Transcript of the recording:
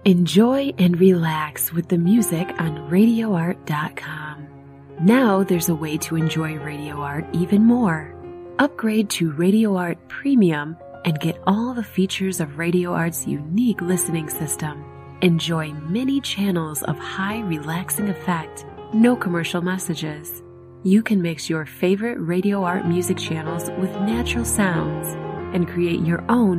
Enjoy and relax with the music on RadioArt.com. Now there's a way to enjoy Radio Art even more. Upgrade to Radio Art Premium and get all the features of Radio Art's unique listening system. Enjoy many channels of high relaxing effect, no commercial messages. You can mix your favorite Radio Art music channels with natural sounds and create your own